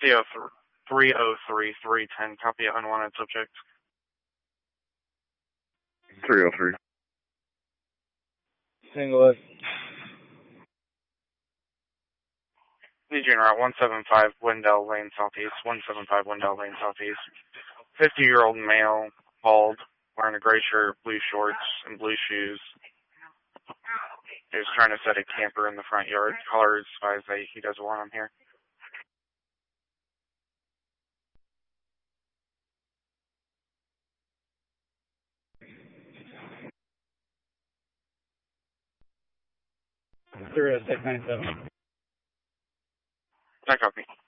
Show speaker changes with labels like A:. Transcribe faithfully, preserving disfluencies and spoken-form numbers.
A: C O three oh three three ten, copy unwanted subject.
B: three oh three.
C: Single it.
A: Legion Route one seven five, Wendell Lane Southeast, one seven five Wendell Lane Southeast. fifty-year-old male, bald, wearing a gray shirt, blue shorts, and blue shoes. He was trying to set a camper in the front yard. Callers advise that he doesn't want him here.
C: three oh six nine seven.
A: I copy.